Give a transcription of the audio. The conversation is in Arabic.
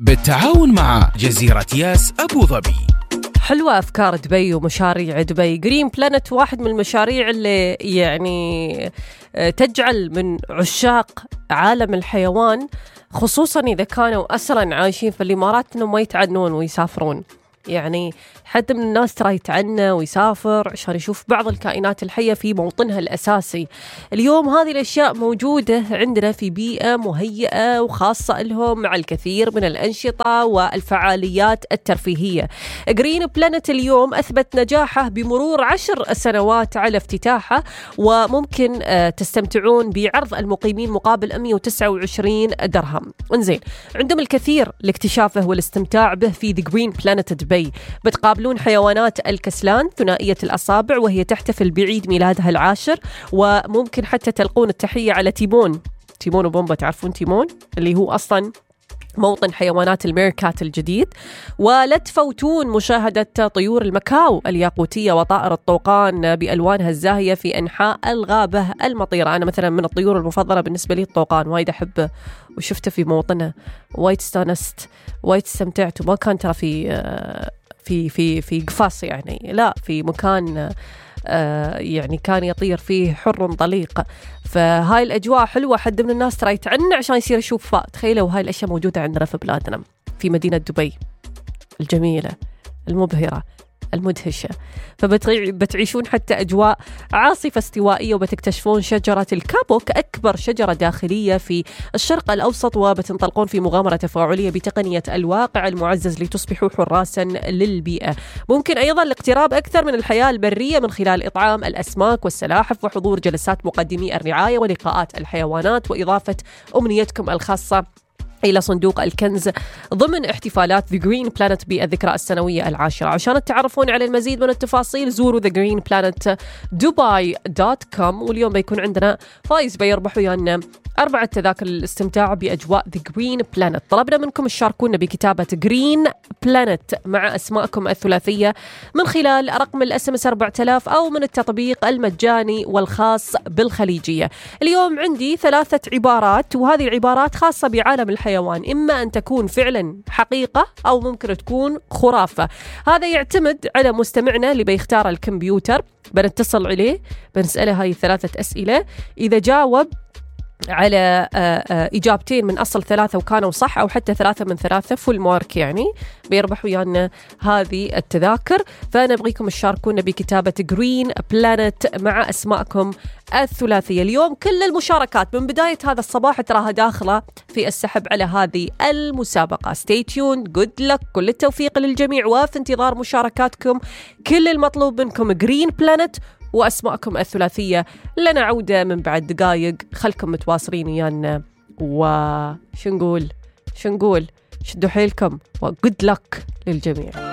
بالتعاون مع جزيرة ياس أبو ظبي. حلوة أفكار دبي ومشاريع دبي. جرين بلانت واحد من المشاريع اللي يعني تجعل من عشاق عالم الحيوان، خصوصا إذا كانوا أسرا عايشين في الإمارات، إنهم ما يتعنون ويسافرون. يعني حد من الناس ترى يتعنى ويسافر عشان يشوف بعض الكائنات الحية في موطنها الأساسي. اليوم هذه الأشياء موجودة عندنا في بيئة مهيئة وخاصة لهم، مع الكثير من الأنشطة والفعاليات الترفيهية. جرين بلانت اليوم أثبت نجاحه بمرور 10 سنوات على افتتاحه، وممكن تستمتعون بعرض المقيمين مقابل 129 درهم. انزين، عندهم الكثير لاكتشافه والاستمتاع به في The Green Planet دبي. بتقابلون حيوانات الكسلان ثنائية الأصابع وهي تحتفل بعيد ميلادها 10، وممكن حتى تلقون التحية على تيمون وبومبا. تعرفون تيمون اللي هو أصلاً موطن حيوانات الميركات الجديد. ولا تفوتون مشاهدة طيور المكاو الياقوتية وطائر الطوقان بألوانها الزاهية في أنحاء الغابة المطيرة. أنا مثلا من الطيور المفضلة بالنسبة لي الطوقان، وايد أحبه وشفته في موطنه، وايد استانست، وايد استمتعت. وما كان ترى في قفاص، يعني لا، في مكان يعني كان يطير فيه حر طليق. فهاي الأجواء حلوة. حد من الناس ترى يتعنى عشان يصير يشوف. تخيلوا هاي الأشياء موجودة عندنا في بلادنا في مدينة دبي الجميلة المبهرة المدهشة. فبتعيشون حتى أجواء عاصفة استوائية، وبتكتشفون شجرة الكابوك، أكبر شجرة داخلية في الشرق الأوسط، وبتنطلقون في مغامرة تفاعلية بتقنية الواقع المعزز لتصبحوا حراسا للبيئة. ممكن أيضا الاقتراب أكثر من الحياة البرية من خلال إطعام الأسماك والسلاحف وحضور جلسات مقدمي الرعاية ولقاءات الحيوانات، وإضافة أمنيتكم الخاصة إلى صندوق الكنز ضمن احتفالات The Green Planet بالذكرى السنوية 10. عشان تعرفون على المزيد من التفاصيل زوروا thegreenplanetdubai.com. واليوم بيكون عندنا فايز بيربح ويانا 4 تذاكر للاستمتاع بأجواء The Green Planet. طلبنا منكم تشاركونا بكتابة Green Planet مع أسماءكم الثلاثية من خلال رقم الSMS 4000 أو من التطبيق المجاني والخاص بالخليجية. اليوم عندي 3 عبارات، وهذه العبارات خاصة بعالم الحيوان، إما أن تكون فعلا حقيقة أو ممكن تكون خرافة. هذا يعتمد على مستمعنا اللي بيختار الكمبيوتر. بنتصل عليه بنسأله هاي 3 أسئلة، إذا جاوب على إجابتين من أصل 3 وكانوا صح، أو حتى 3 من 3 فول مارك، يعني بيربح ويانا هذه التذاكر. فأنا أبغيكم تشاركونا بكتابة Green Planet مع أسماءكم الثلاثية. اليوم كل المشاركات من بداية هذا الصباح تراها داخلة في السحب على هذه المسابقة. Stay tuned, good luck، كل التوفيق للجميع، وفي انتظار مشاركاتكم. كل المطلوب منكم Green Planet وأسماءكم الثلاثية. لنا عودة من بعد دقايق، خلكم متواصلين ويانا. وشو نقول شدوا حيلكم وجود لك للجميع.